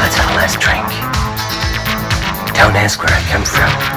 Let's have a last drink. Don't ask where I come from.